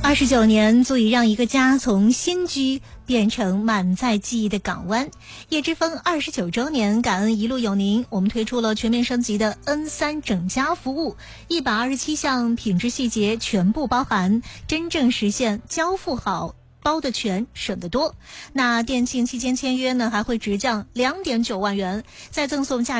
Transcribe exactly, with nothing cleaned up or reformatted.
二十九年足以让一个家从新居变成满载记忆的港湾。叶之峰二十九周年，感恩一路有您，我们推出了全面升级的 N 三 整家服务，一百二十七项品质细节全部包含，真正实现交付好，包得全，省得多。那店庆期间签约呢，还会直降两点九万元，再赠送价